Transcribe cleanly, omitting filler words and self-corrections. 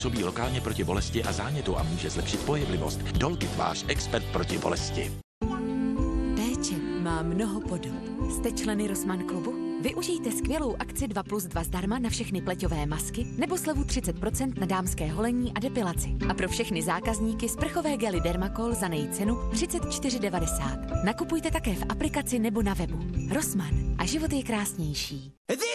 Působí lokálně proti bolesti a zánětu a může zlepšit pohyblivost. Dolgit, váš expert proti bolesti. Péče má mnoho podob. Jste členy Rossmann klubu? Využijte skvělou akci 2+2 zdarma na všechny pleťové masky nebo slevu 30% na dámské holení a depilaci. A pro všechny zákazníky sprchové gely Dermacol za nejcenu 34,90. Nakupujte také v aplikaci nebo na webu. Rossmann a život je krásnější.